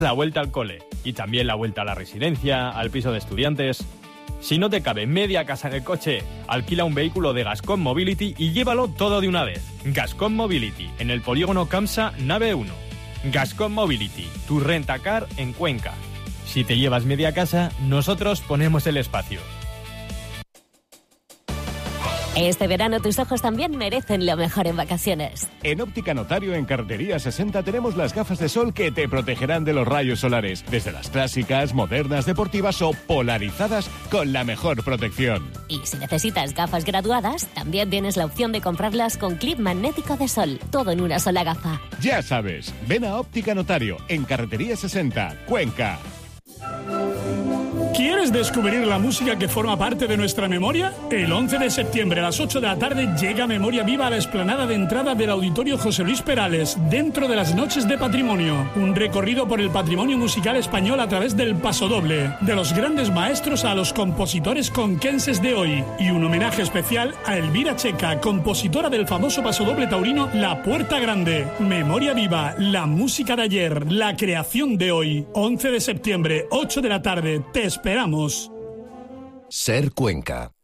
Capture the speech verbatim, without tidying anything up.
la vuelta al cole y también la vuelta a la residencia, al piso de estudiantes. Si no te cabe media casa en el coche, alquila un vehículo de Gascon Mobility y llévalo todo de una vez. Gascon Mobility, en el polígono Camsa, nave uno. Gascon Mobility, tu rentacar en Cuenca. Si te llevas media casa, nosotros ponemos el espacio. Este verano tus ojos también merecen lo mejor en vacaciones. En Óptica Notario, en Carretería sesenta, tenemos las gafas de sol que te protegerán de los rayos solares, desde las clásicas, modernas, deportivas o polarizadas, con la mejor protección. Y si necesitas gafas graduadas, también tienes la opción de comprarlas con clip magnético de sol, todo en una sola gafa. Ya sabes, ven a Óptica Notario, en Carretería sesenta, Cuenca. ¿Quieres descubrir la música que forma parte de nuestra memoria? El once de septiembre a las ocho de la tarde llega Memoria Viva a la explanada de entrada del Auditorio José Luis Perales, dentro de las Noches de Patrimonio. Un recorrido por el patrimonio musical español a través del pasodoble, de los grandes maestros a los compositores conquenses de hoy. Y un homenaje especial a Elvira Checa, compositora del famoso pasodoble taurino La Puerta Grande. Memoria Viva, la música de ayer, la creación de hoy. once de septiembre, ocho de la tarde, te esperamos. Ser Cuenca.